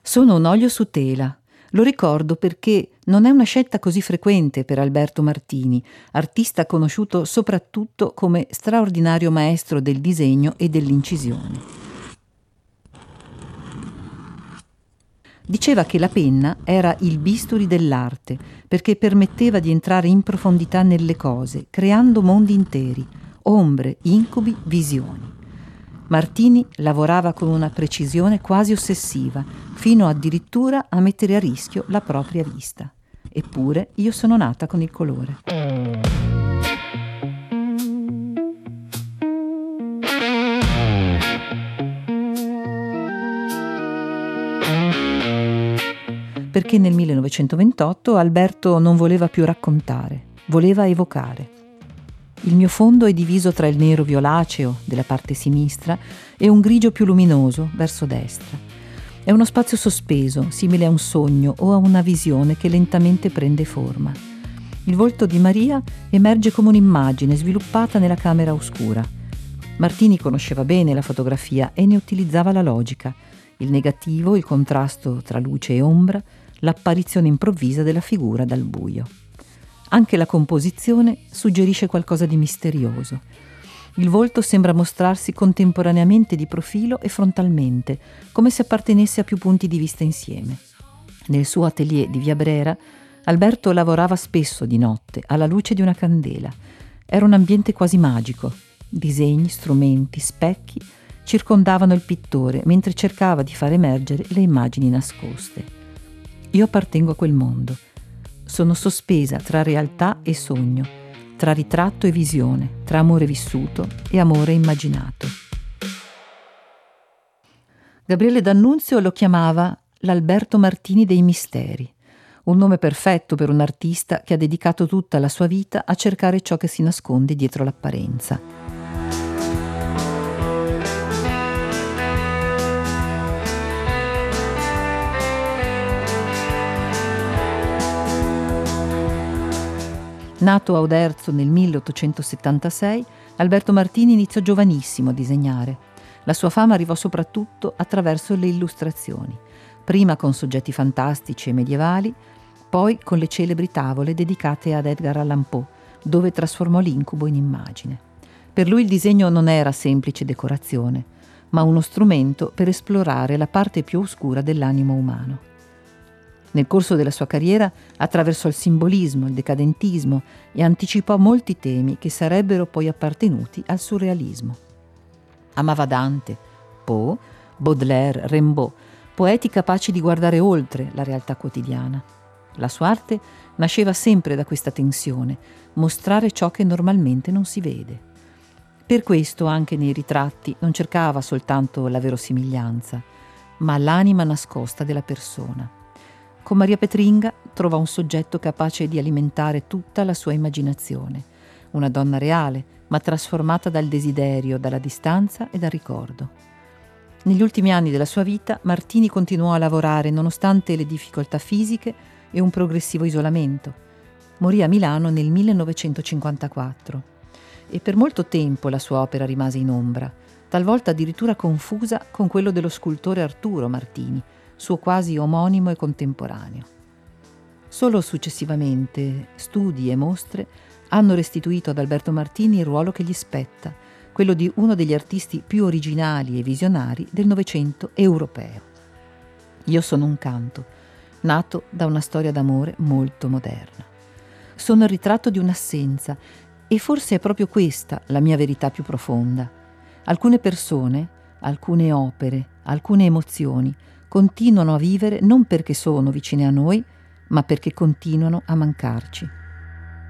Sono un olio su tela. Lo ricordo perché non è una scelta così frequente per Alberto Martini, artista conosciuto soprattutto come straordinario maestro del disegno e dell'incisione. Diceva che la penna era il bisturi dell'arte, perché permetteva di entrare in profondità nelle cose, creando mondi interi, ombre, incubi, visioni. Martini lavorava con una precisione quasi ossessiva, fino addirittura a mettere a rischio la propria vista. Eppure io sono nata con il colore. Perché nel 1928 Alberto non voleva più raccontare, voleva evocare. Il mio fondo è diviso tra il nero violaceo della parte sinistra e un grigio più luminoso verso destra. È uno spazio sospeso, simile a un sogno o a una visione che lentamente prende forma. Il volto di Maria emerge come un'immagine sviluppata nella camera oscura. Martini conosceva bene la fotografia e ne utilizzava la logica, il negativo, il contrasto tra luce e ombra, l'apparizione improvvisa della figura dal buio. Anche la composizione suggerisce qualcosa di misterioso. Il volto sembra mostrarsi contemporaneamente di profilo e frontalmente, come se appartenesse a più punti di vista insieme. Nel suo atelier di Via Brera, Alberto lavorava spesso di notte, alla luce di una candela. Era un ambiente quasi magico. Disegni, strumenti, specchi circondavano il pittore mentre cercava di far emergere le immagini nascoste. Io appartengo a quel mondo. Sono sospesa tra realtà e sogno, tra ritratto e visione, tra amore vissuto e amore immaginato. Gabriele D'Annunzio lo chiamava l'Alberto Martini dei misteri, un nome perfetto per un artista che ha dedicato tutta la sua vita a cercare ciò che si nasconde dietro l'apparenza. Nato a Oderzo nel 1876, Alberto Martini iniziò giovanissimo a disegnare. La sua fama arrivò soprattutto attraverso le illustrazioni, prima con soggetti fantastici e medievali, poi con le celebri tavole dedicate ad Edgar Allan Poe, dove trasformò l'incubo in immagine. Per lui il disegno non era semplice decorazione, ma uno strumento per esplorare la parte più oscura dell'animo umano. Nel corso della sua carriera attraversò il simbolismo, il decadentismo e anticipò molti temi che sarebbero poi appartenuti al surrealismo. Amava Dante, Poe, Baudelaire, Rimbaud, poeti capaci di guardare oltre la realtà quotidiana. La sua arte nasceva sempre da questa tensione, mostrare ciò che normalmente non si vede. Per questo anche nei ritratti non cercava soltanto la verosimiglianza, ma l'anima nascosta della persona. Con Maria Petringa trova un soggetto capace di alimentare tutta la sua immaginazione, una donna reale, ma trasformata dal desiderio, dalla distanza e dal ricordo. Negli ultimi anni della sua vita, Martini continuò a lavorare nonostante le difficoltà fisiche e un progressivo isolamento. Morì a Milano nel 1954 e per molto tempo la sua opera rimase in ombra, talvolta addirittura confusa con quello dello scultore Arturo Martini, suo quasi omonimo e contemporaneo. Solo successivamente studi e mostre hanno restituito ad Alberto Martini il ruolo che gli spetta, quello di uno degli artisti più originali e visionari del Novecento europeo. Io sono un canto, nato da una storia d'amore molto moderna. Sono il ritratto di un'assenza e forse è proprio questa la mia verità più profonda. Alcune persone, alcune opere, alcune emozioni continuano a vivere non perché sono vicine a noi, ma perché continuano a mancarci.